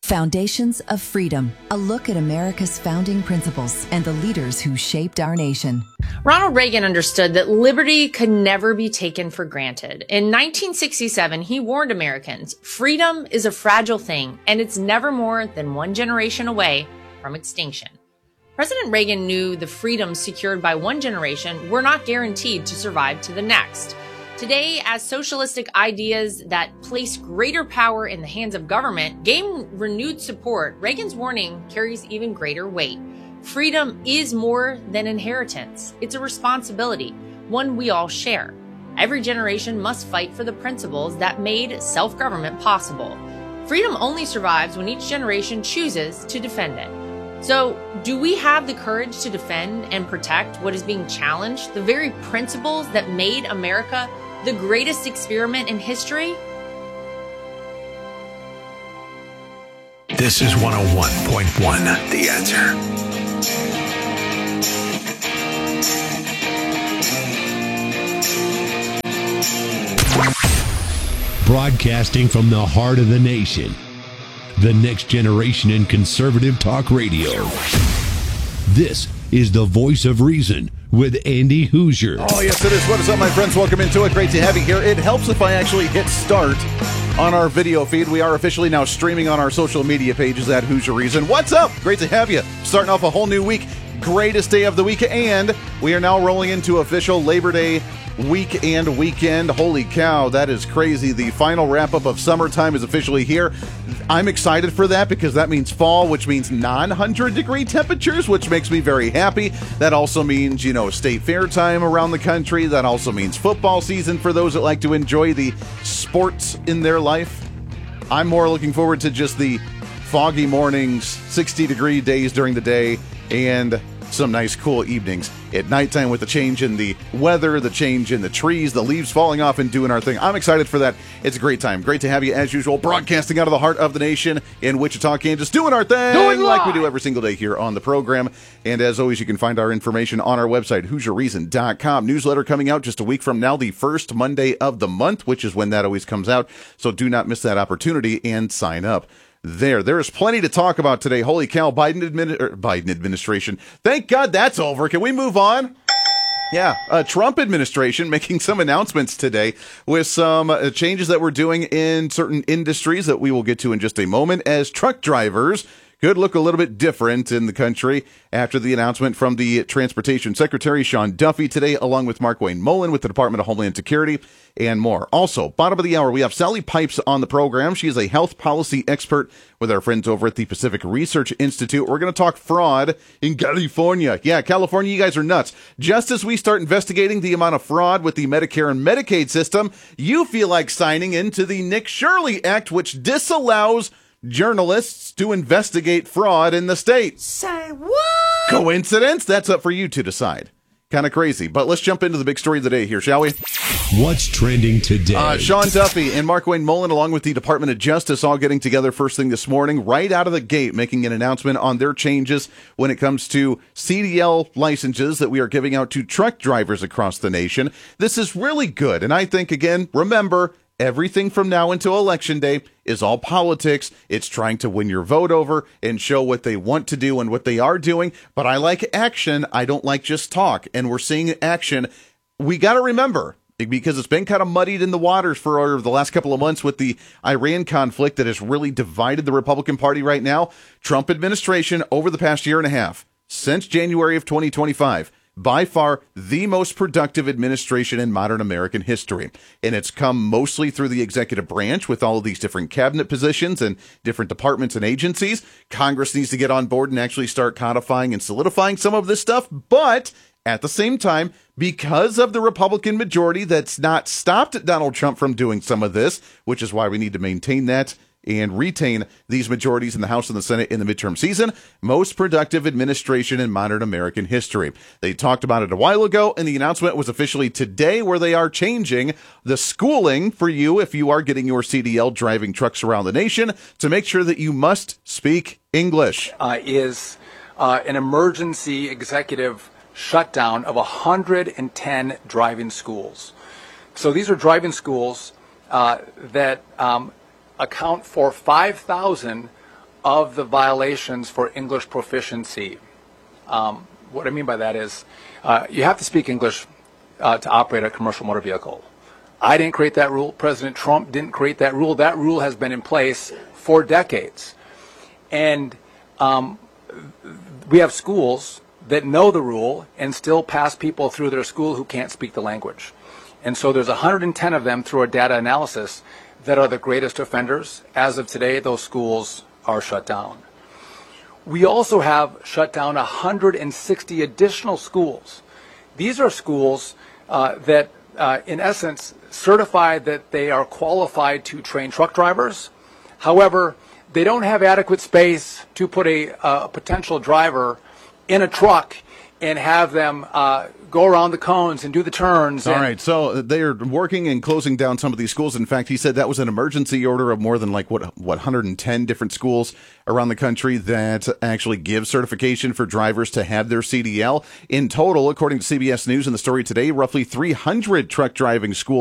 Foundations of Freedom, a look at America's founding principles and the leaders who shaped our nation. Ronald Reagan understood that liberty could never be taken for granted. In 1967, he warned Americans, freedom is a fragile thing, and it's never more than one generation away from extinction. President Reagan knew the freedoms secured by one generation were not guaranteed to survive to the next. Today, as socialistic ideas that place greater power in the hands of government gain renewed support, Reagan's warning carries even greater weight. Freedom is more than inheritance. It's a responsibility, one we all share. Every generation must fight for the principles that made self-government possible. Freedom only survives when each generation chooses to defend it. So, do we have the courage to defend and protect what is being challenged, the very principles that made America the greatest experiment in history? This is 101.1 The Answer. Broadcasting from the heart of the nation, the next generation in conservative talk radio. This is the Voice of Reason with Andy Hoosier. Oh, yes, it is. What is up, my friends? Welcome into it. Great to have you here. It helps if I actually hit start on our video feed. We are officially now streaming on our social media pages at Hoosier Reason. What's up? Great to have you. Starting off a whole new week. Greatest day of the week. And we are now rolling into official Labor Day week and weekend. Holy cow, that is crazy. The final wrap-up of summertime is officially here. I'm excited for that because that means fall, which means non-100-degree temperatures, which makes me very happy. That also means, state fair time around the country. That also means football season for those that like to enjoy the sports in their life. I'm more looking forward to just the foggy mornings, 60-degree days during the day, and some nice cool evenings at nighttime with the change in the weather, the change in the trees, the leaves falling off and doing our thing. I'm excited for that. It's a great time. Great to have you as usual, broadcasting out of the heart of the nation in Wichita, Kansas, doing our thing like we do every single day here on the program. And as always, you can find our information on our website, HoosierReason.com. Newsletter coming out just a week from now, the first Monday of the month, which is when that always comes out. So do not miss that opportunity and sign up. There is plenty to talk about today. Holy cow, Biden administration. Thank God that's over. Can we move on? Yeah, Trump administration making some announcements today with some changes that we're doing in certain industries that we will get to in just a moment, as truck drivers could look a little bit different in the country after the announcement from the Transportation Secretary, Sean Duffy, today, along with Markwayne Mullin with the Department of Homeland Security and more. Also, bottom of the hour, we have Sally Pipes on the program. She is a health policy expert with our friends over at the Pacific Research Institute. We're going to talk fraud in California. Yeah, California, you guys are nuts. Just as we start investigating the amount of fraud with the Medicare and Medicaid system, you feel like signing into the Nick Shirley Act, which disallows journalists to investigate fraud in the state. Say what? Coincidence? That's up for you to decide. Kind of crazy. But let's jump into the big story of the day here, shall we? What's trending today? Sean Duffy and Markwayne Mullin, along with the Department of Justice, all getting together first thing this morning, right out of the gate, making an announcement on their changes when it comes to CDL licenses that we are giving out to truck drivers across the nation. This is really good. And I think, again, remember, everything from now until Election Day is all politics. It's trying to win your vote over and show what they want to do and what they are doing. But I like action. I don't like just talk. And we're seeing action. We got to remember, because it's been kind of muddied in the waters for the last couple of months with the Iran conflict that has really divided the Republican Party right now. Trump administration over the past year and a half, since January of 2025, by far the most productive administration in modern American history. And it's come mostly through the executive branch with all of these different cabinet positions and different departments and agencies. Congress needs to get on board and actually start codifying and solidifying some of this stuff. But at the same time, because of the Republican majority that's not stopped Donald Trump from doing some of this, which is why we need to maintain that and retain these majorities in the House and the Senate in the midterm season, most productive administration in modern American history. They talked about it a while ago, and the announcement was officially today, where they are changing the schooling for you if you are getting your CDL driving trucks around the nation to make sure that you must speak English. Is an emergency executive shutdown of 110 driving schools. So these are driving schools that account for 5,000 of the violations for English proficiency. What I mean by that is you have to speak English to operate a commercial motor vehicle. I didn't create that rule. President Trump didn't create that rule. That rule has been in place for decades. And we have schools that know the rule and still pass people through their school who can't speak the language. And so there's 110 of them through our data analysis that are the greatest offenders. As of today, those schools are shut down. We also have shut down 160 additional schools. These are schools that, in essence, certify that they are qualified to train truck drivers. However, they don't have adequate space to put a potential driver in a truck and have them go around the cones and do the turns. All right, so they're working and closing down some of these schools. In fact, he said that was an emergency order of more than 110 different schools around the country that actually give certification for drivers to have their CDL. In total, according to CBS News and the story today, roughly 300 truck driving schools